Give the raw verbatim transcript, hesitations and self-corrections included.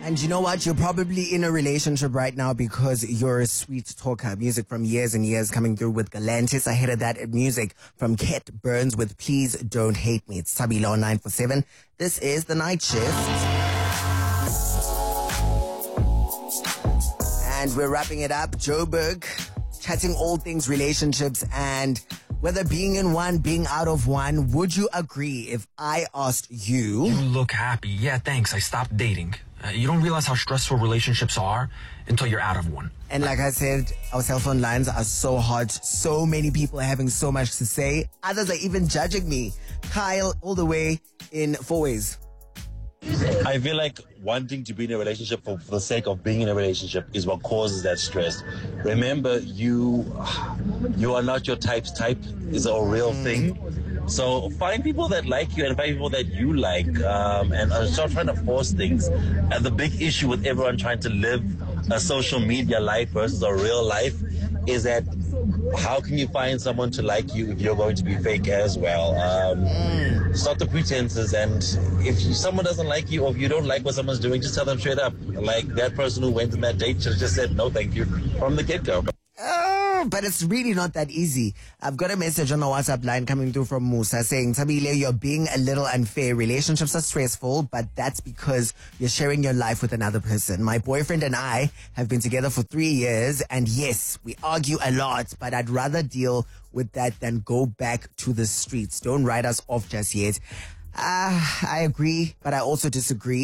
And you know what? You're probably in a relationship right now because you're a sweet talker. Music from years and years coming through with Galantis. Ahead of that, music from Ket Burns with Please Don't Hate Me. It's Tabilo on nine four seven. This is The Night Shift. And we're wrapping it up. Joburg, chatting all things relationships and whether being in one, being out of one. Would you agree if I asked you? You look happy. Yeah, thanks. I stopped dating. Uh, you don't realize how stressful relationships are until you're out of one. And like I said, our cell phone lines are so hot. So many people are having so much to say. Others are even judging me. Kyle, all the way in Four Ways. I feel like wanting to be in a relationship for, for the sake of being in a relationship is what causes that stress. Remember, you you are not your type's type is a real thing. So find people that like you and find people that you like, um, and uh, start trying to force things. And the big issue with everyone trying to live a social media life versus a real life is that how can you find someone to like you if you're going to be fake as well? Um, mm. Stop the pretenses, and if you, someone doesn't like you or if you don't like what someone's doing, just tell them straight up. Like that person who went on that date should have just said no thank you from the get-go. Oh, but it's really not that easy. I've got a message on the WhatsApp line coming through from Musa saying, Tabile, you're being a little unfair. Relationships are stressful, but that's because you're sharing your life with another person. My boyfriend and I have been together for three years, and yes, we argue a lot, but I'd rather deal with that than go back to the streets. Don't write us off just yet. Ah, uh, I agree, but I also disagree.